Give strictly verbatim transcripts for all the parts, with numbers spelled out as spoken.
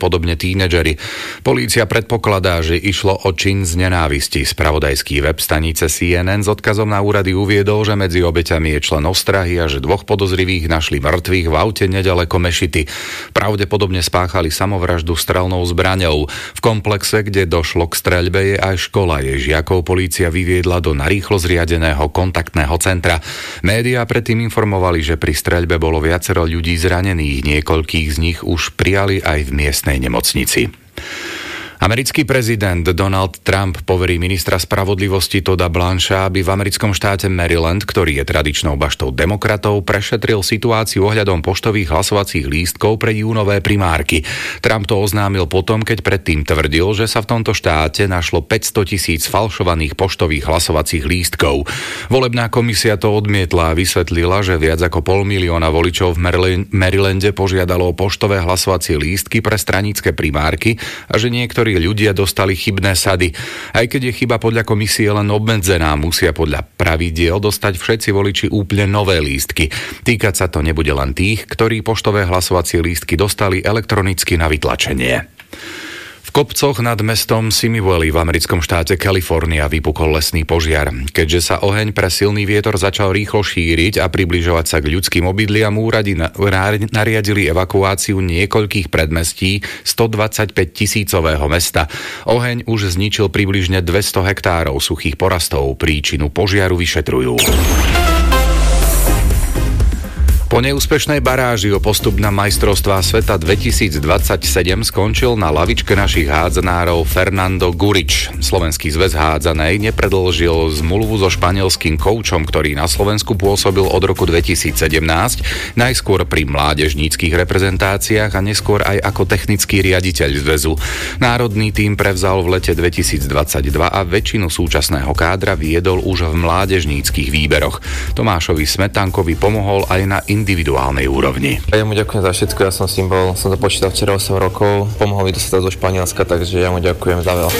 pravdepodobne tínedžeri. Polícia predpokladá, že išlo o čin z nenávisti. Spravodajský web stanice C N N s odkazom na úrady uviedol, že medzi obeťami je člen ostrahy a že dvoch podozrivých našli mŕtvych v aute neďaleko mešity. Pravdepodobne spáchali samovraždu strelnou zbraňou. V komplexe, kde došlo k streľbe, je aj škola. Jej žiakov polícia vyviedla do narýchlo zriadeného kontaktného centra. Médiá predtým informovali, že pri streľbe bolo viacero ľudí zranených. Niekoľkých z nich už prijali aj v miestnej nemocnici. Americký prezident Donald Trump poverí ministra spravodlivosti Todda Blancha, aby v americkom štáte Maryland, ktorý je tradičnou baštou demokratov, prešetril situáciu ohľadom poštových hlasovacích lístkov pre júnové primárky. Trump to oznámil potom, keď predtým tvrdil, že sa v tomto štáte našlo päťsto tisíc falšovaných poštových hlasovacích lístkov. Volebná komisia to odmietla a vysvetlila, že viac ako pol milióna voličov v Marylande požiadalo o poštové hlasovacie lístky pre stranické primárky a že niektorí ľudia dostali chybné sady. Aj keď je chyba podľa komisie len obmedzená, musia podľa pravidiel dostať všetci voliči úplne nové lístky. Týkať sa to nebude len tých, ktorí poštové hlasovacie lístky dostali elektronicky na vytlačenie. V kopcoch nad mestom Simi Valley v americkom štáte Kalifornia vypukol lesný požiar. Keďže sa oheň pre silný vietor začal rýchlo šíriť a približovať sa k ľudským obydliam, úrady nariadili evakuáciu niekoľkých predmestí stodvadsaťpäť tisícového mesta. Oheň už zničil približne dvesto hektárov suchých porastov. Príčinu požiaru vyšetrujú. Po neúspešnej baráži o postup na majstrovstvá sveta dvetisícdvadsaťsedem skončil na lavičke našich hádzanárov Fernando Gurič. Slovenský zväz hádzanej nepredĺžil zmluvu so španielským koučom, ktorý na Slovensku pôsobil od roku dvetisícsedemnásť, najskôr pri mládežníckych reprezentáciách a neskôr aj ako technický riaditeľ zväzu. Národný tím prevzal v lete dvetisícdvadsaťdva a väčšinu súčasného kádra viedol už v mládežníckych výberoch. Tomášovi Smetánkovi pomohol aj na individuálnej úrovni. Ja mu ďakujem za všetko, ja som s ním bol, som to počítal včera osem rokov, pomohol mi dostať do Španielska, takže ja mu ďakujem za veľa.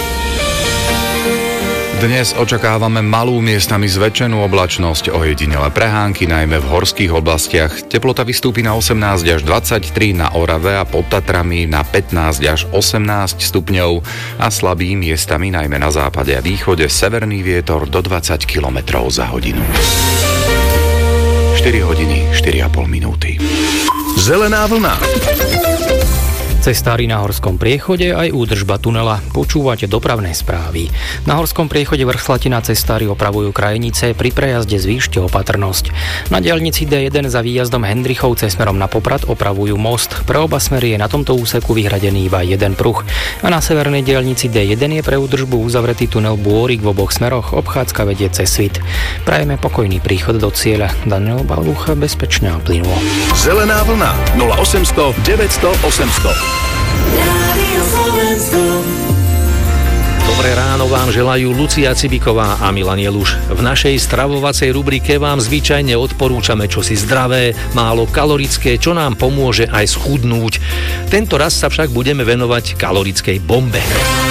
Dnes očakávame malú miestami zväčšenú oblačnosť, ojedinele prehánky, najmä v horských oblastiach. Teplota vystúpi na osemnásť až dvadsaťtri, na Orave a pod Tatrami na pätnásť až osemnásť stupňov a slabý miestami najmä na západe a východe severný vietor do dvadsať kilometrov za hodinu. štyri hodiny, štyri a pol minúty. Zelená vlna. Cestári na Horskom priechode aj údržba tunela. Počúvate dopravné správy. Na Horskom priechode Vrch Slatina cestári opravujú krajnice, pri prejazde zvýšte opatrnosť. Na diaľnici D jeden za výjazdom Hendrichovce smerom na Poprad opravujú most. Pre oba smery je na tomto úseku vyhradený iba jeden pruh. A na severnej diaľnici D jeden je pre údržbu uzavretý tunel Bôrik v oboch smeroch, obchádzka vedie cez Svit. Prajeme pokojný príchod do cieľa. Daniel Balúcha, bezpečne a plynulo. Zelená vlna nula osemsto deväťsto osemsto. Dobré ráno vám želajú Lucia Cibiková a Milan Jeluš. V našej stravovacej rubrike vám zvyčajne odporúčame čosi zdravé, málo kalorické, čo nám pomôže aj schudnúť. Tento raz sa však budeme venovať kalorickej bombe.